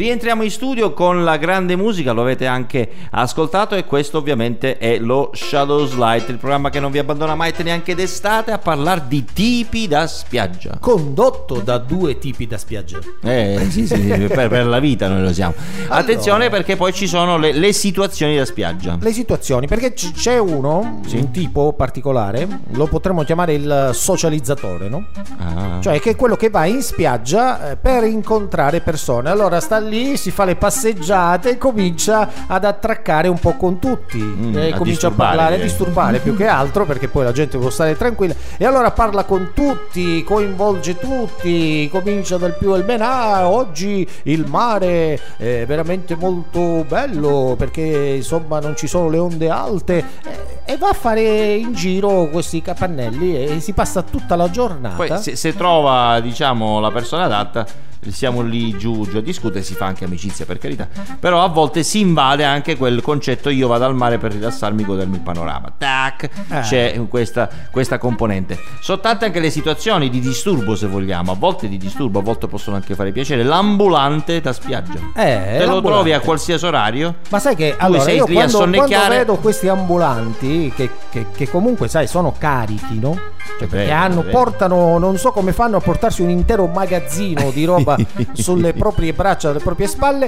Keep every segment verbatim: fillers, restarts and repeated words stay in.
Rientriamo in studio con la grande musica, lo avete anche ascoltato, e questo ovviamente è lo Shadows Light, il programma che non vi abbandona mai neanche d'estate a parlare di tipi da spiaggia. Condotto da due tipi da spiaggia. Eh sì sì, per, per la vita noi lo siamo. Allora, attenzione, perché poi ci sono le, le situazioni da spiaggia. Le situazioni, perché c- c'è uno, sì. un tipo particolare, lo potremmo chiamare il socializzatore, no? Ah. Cioè che è quello che va in spiaggia per incontrare persone. Allora sta lì, si fa le passeggiate e comincia ad attraccare un po' con tutti, mm, e a comincia a parlare, a disturbare più che altro, perché poi la gente può stare tranquilla, e allora parla con tutti, coinvolge tutti, comincia dal più al meno. Ah, oggi il mare è veramente molto bello perché insomma non ci sono le onde alte, e va a fare in giro questi capannelli e si passa tutta la giornata. Poi se, se trova, diciamo, la persona adatta, siamo lì giù, giù a discutere, si fa anche amicizia, per carità, però a volte si invade anche quel concetto: io vado al mare per rilassarmi, godermi il panorama, tac, eh. c'è questa, questa componente. Sono tante anche le situazioni di disturbo, se vogliamo, a volte di disturbo, a volte possono anche fare piacere. L'ambulante da spiaggia, eh, te lo trovi a qualsiasi orario, ma sai che tu allora sei io lì quando, a sonnecchiare. quando vedo questi ambulanti che, che, che comunque sai sono carichi, no? Cioè, perché vero, hanno, portano, non so come fanno a portarsi un intero magazzino di roba sulle proprie braccia, sulle proprie spalle,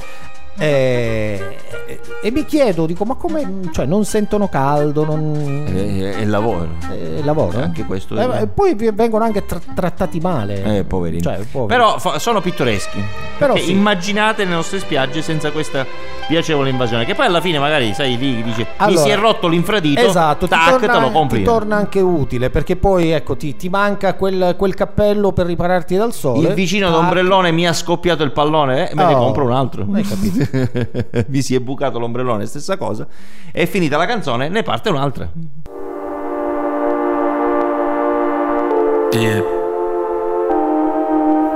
e, e mi chiedo, dico, ma come, cioè non sentono caldo, non... è il lavoro, è il lavoro, anche questo eh, e poi vengono anche tra- trattati male, eh, poverini. Cioè, poveri. Però fa- sono pittoreschi, però sì. Immaginate le nostre spiagge senza questa piacevole invasione, che poi alla fine magari sai lì dice allora, mi si è rotto l'infradito, esatto, tac, ti torna, te lo compri, ti torna anche utile, perché poi ecco ti, ti manca quel, quel cappello per ripararti dal sole, il vicino tac. d'ombrellone mi ha scoppiato il pallone, eh, me oh, ne compro un altro, hai capito? Vi si è bucato l'ombrellone, stessa cosa. È finita la canzone, ne parte un'altra. Yeah.